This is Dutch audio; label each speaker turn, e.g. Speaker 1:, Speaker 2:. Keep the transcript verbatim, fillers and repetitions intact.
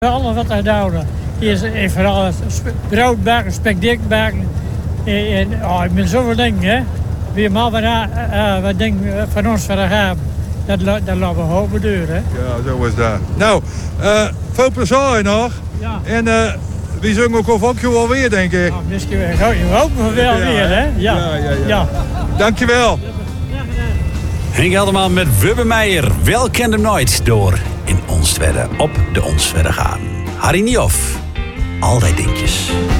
Speaker 1: Alles wat hij doet. Hier is eh, vooral brood bakken, spekdik bakken. En, en oh, ik ben zoveel dingen, hè. Wie maar wat, uh, wat dingen van ons van hebben. Dat, dat laten we hopen duren, hè.
Speaker 2: Ja, zo is dat. Nou, uh, veel plezier nog.
Speaker 1: Ja.
Speaker 2: En uh, wie zong ook of ook je wel weer, denk ik.
Speaker 1: Nou, misschien hopen we wel
Speaker 2: Ja,
Speaker 1: weer, hè. Ja,
Speaker 2: Ja, ja, ja.
Speaker 1: ja.
Speaker 2: Dankjewel.
Speaker 3: Henk Elderman met Wubbe Meijer. Wel kende hem nooit door in Onstwedde op de Onstwedde gaan. Harry Niehoff. Al die dingetjes.